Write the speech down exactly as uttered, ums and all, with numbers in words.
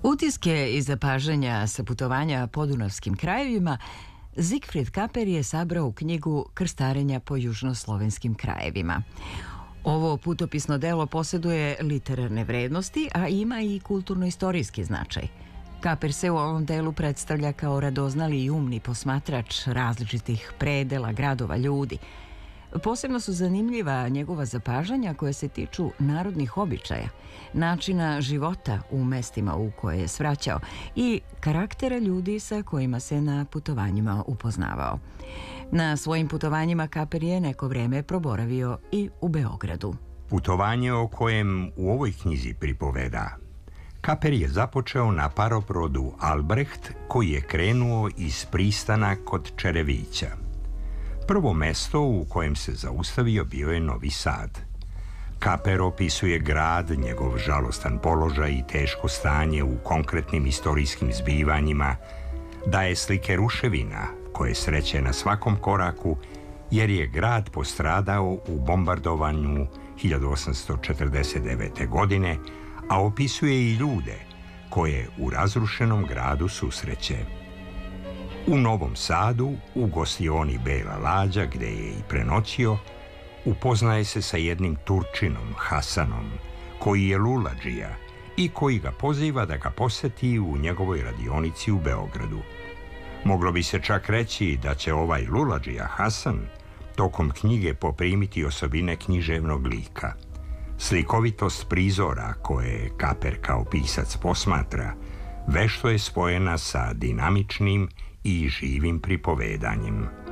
Utiske i zapažanja sa putovanja podunavskim krajevima Zigfrid Kaper je sabrao u knjigu Krstarenja po južnoslovenskim krajevima. Ovo putopisno delo posjeduje literarne vrednosti, a ima i kulturno-istorijski značaj. Kaper se u ovom delu predstavlja kao radoznali i umni posmatrač različitih predela, gradova, ljudi. Posebno su zanimljiva njegova zapažanja koja se tiču narodnih običaja, načina života u mestima u koje je svraćao i karaktera ljudi sa kojima se na putovanjima upoznavao. Na svojim putovanjima Kaper je neko vreme proboravio i u Beogradu. Putovanje o kojem u ovoj knjizi pripoveda Kaper je započeo na parobrodu Albrecht, koji je krenuo iz pristana kod Čerevića. Prvo mesto u kojem se zaustavio bio je Novi Sad. Kaper opisuje grad, njegov žalostan položaj i teško stanje u konkretnim istorijskim zbivanjima, daje slike ruševina koje sreće na svakom koraku, jer je grad postradao u bombardovanju hiljadu osamsto četrdeset devete. godine, a opisuje i ljude koje u razrušenom gradu susreće. U Novom Sadu, u gostioni Bela Lađa, gde je i prenoćio, upoznaje se sa jednim Turčinom, Hasanom, koji je luladžija i koji ga poziva da ga poseti u njegovoj radionici u Beogradu. Moglo bi se čak reći da će ovaj luladžija Hasan tokom knjige poprimiti osobine književnog lika. Slikovitost prizora koje Kaper kao pisac posmatra vešto je spojena sa dinamičnim i živim pripovedanjem.